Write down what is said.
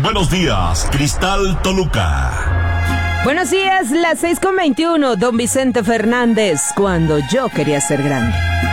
Buenos días, Cristal Toluca. Buenos días, las 6:21, don Vicente Fernández, cuando yo quería ser grande.